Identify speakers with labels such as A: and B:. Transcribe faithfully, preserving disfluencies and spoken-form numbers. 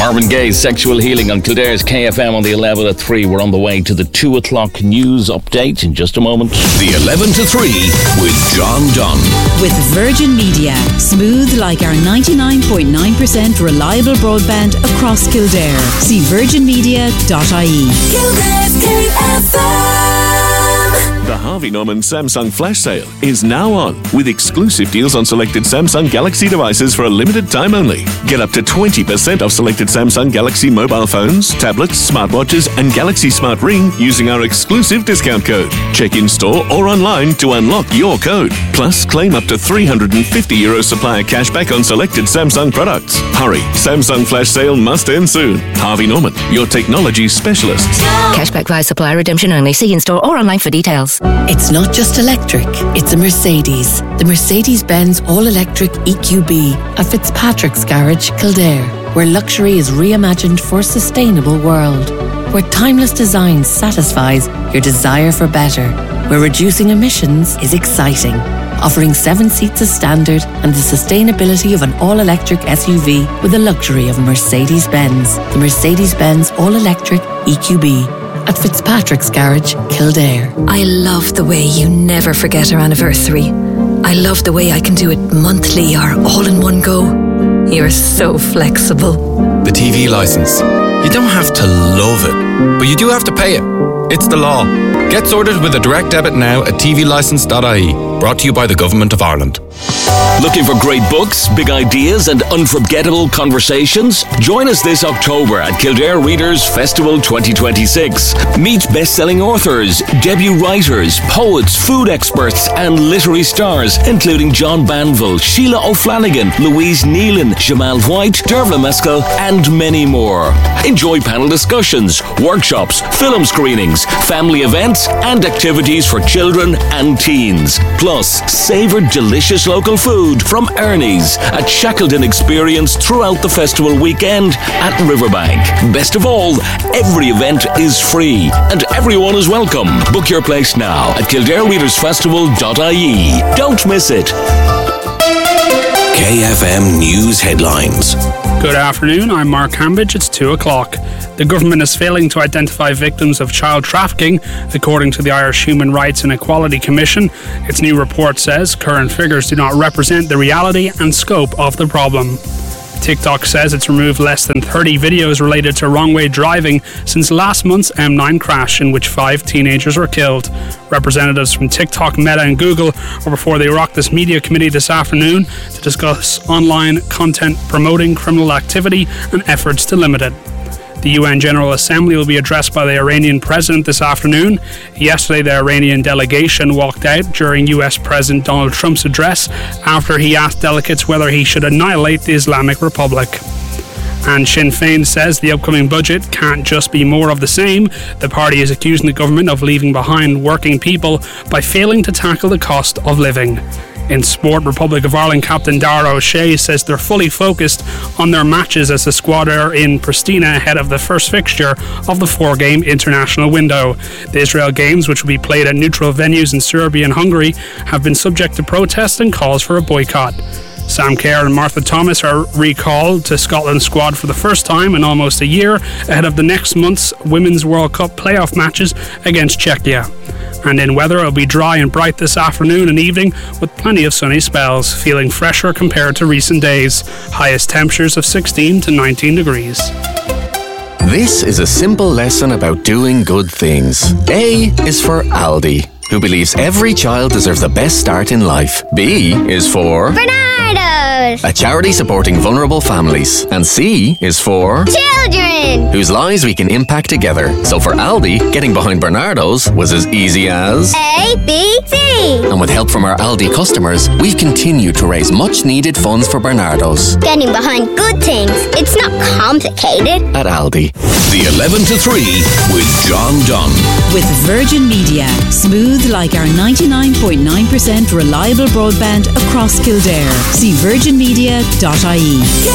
A: Marvin Gaye's Sexual Healing on Kildare's K F M on the eleven at three. We're on the way to the two o'clock news update in just a moment.
B: The eleven to three with John Dunn.
C: With Virgin Media. Smooth like our ninety-nine point nine percent reliable broadband across Kildare. See virgin media dot I E.
D: Kildare's K F M.
E: The Harvey Norman Samsung Flash Sale is now on, with exclusive deals on selected Samsung Galaxy devices for a limited time only. Get up to twenty percent off selected Samsung Galaxy mobile phones, tablets, smartwatches and Galaxy Smart Ring using our exclusive discount code. Check in store or online to unlock your code. Plus, claim up to three hundred fifty euro supplier cashback on selected Samsung products. Hurry, Samsung Flash Sale must end soon. Harvey Norman, your technology specialists.
F: Cashback via supplier redemption only. See in store or online for details.
G: It's not just electric, it's a Mercedes. The Mercedes-Benz all-electric E Q B at Fitzpatrick's Garage, Kildare, where luxury is reimagined for a sustainable world. Where timeless design satisfies your desire for better. Where reducing emissions is exciting. Offering seven seats as standard and the sustainability of an all-electric S U V with the luxury of a Mercedes-Benz. The Mercedes-Benz all-electric E Q B. At Fitzpatrick's Garage, Kildare.
F: I love the way you never forget our anniversary. I love the way I can do it monthly or all in one go. You're so flexible.
H: The T V licence. You don't have to love it, but you do have to pay it. It's the law. Get sorted with a direct debit now at t v licence dot I E. Brought to you by the Government of Ireland.
A: Looking for great books, big ideas and unforgettable conversations? Join us this October at Kildare Readers Festival twenty twenty-six. Meet best-selling authors, debut writers, poets, food experts and literary stars, including John Banville, Sheila O'Flanagan, Louise Nealon, Jamal White, Dervla Mescal and many more. Enjoy panel discussions, workshops, film screenings, family events and activities for children and teens. Plus, savour delicious local food from Ernie's at Shackleton Experience throughout the festival weekend at Riverbank. Best of all, every event is free and everyone is welcome. Book your place now at kildare readers festival dot I E. Don't miss it.
B: K F M News Headlines.
I: Good afternoon, I'm Mark Hambidge. It's two o'clock. The government is failing to identify victims of child trafficking, according to the Irish Human Rights and Equality Commission. Its new report says current figures do not represent the reality and scope of the problem. TikTok says it's removed less than thirty videos related to wrong-way driving since last month's M nine crash in which five teenagers were killed. Representatives from TikTok, Meta and Google were before the Oireachtas Media Committee this afternoon to discuss online content promoting criminal activity and efforts to limit it. The U N General Assembly will be addressed by the Iranian president this afternoon. Yesterday, the Iranian delegation walked out during U S President Donald Trump's address after he asked delegates whether he should annihilate the Islamic Republic. And Sinn Féin says the upcoming budget can't just be more of the same. The party is accusing the government of leaving behind working people by failing to tackle the cost of living. In sport, Republic of Ireland captain Dara O'Shea says they're fully focused on their matches as the squad are in Pristina ahead of the first fixture of the four-game international window. The Israel games, which will be played at neutral venues in Serbia and Hungary, have been subject to protests and calls for a boycott. Sam Kerr and Martha Thomas are recalled to Scotland's squad for the first time in almost a year ahead of the next month's Women's World Cup playoff matches against Czechia. And in weather, it'll be dry and bright this afternoon and evening with plenty of sunny spells, feeling fresher compared to recent days. Highest temperatures of sixteen to nineteen degrees.
J: This is a simple lesson about doing good things. A is for Aldi, who believes every child deserves the best start in life. B is for
K: Bernardo's,
J: a charity supporting vulnerable families. And C is for
K: children,
J: whose lives we can impact together. So for Aldi, getting behind Bernardo's was as easy as
K: A, B, C.
J: And with help from our Aldi customers, we've continued to raise much needed funds for Bernardo's.
K: Getting behind good things, it's not complicated.
J: At Aldi.
B: The eleven to three with John Dunn.
C: With Virgin Media. Smooth like our ninety-nine point nine percent reliable broadband across Kildare. See virgin media dot I E.